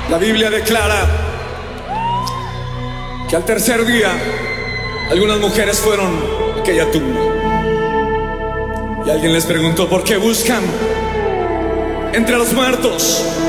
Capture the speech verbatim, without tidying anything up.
La Biblia declara que al tercer día algunas mujeres fueron a aquella tumba y alguien les preguntó: ¿por qué buscan entre los muertos